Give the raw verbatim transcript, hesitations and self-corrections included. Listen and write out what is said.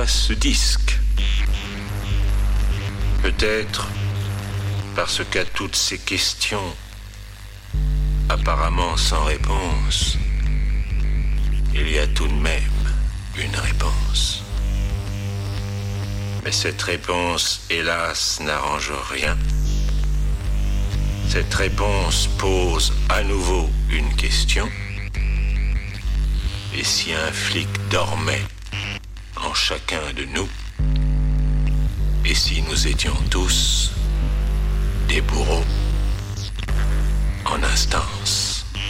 ce disque. Peut-être parce qu'à toutes ces questions, apparemment sans réponse, il y a tout de même une réponse. Mais cette réponse, hélas, n'arrange rien. Cette réponse pose à nouveau une question. Et si un flic dormait en chacun de nous, et si nous étions tous des bourreaux en instance?